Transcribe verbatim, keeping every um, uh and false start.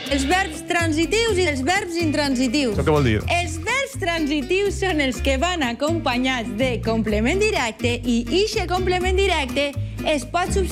Els verbs transitius i els verbs intransitius. Això què vol dir? Els verbs transitius són els que van acompanyats de complement directe i ixe complement directe es pot substituir